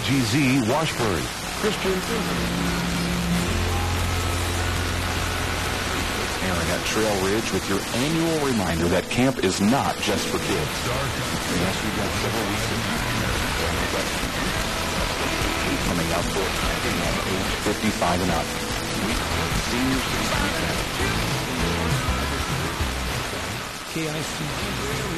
KGZ Washburn. Christian. Aaron at Trail Ridge with your annual reminder that camp is not just for kids. Yes, we've got several weeks coming out for everyone age 55 and up. Senior citizens. KIC.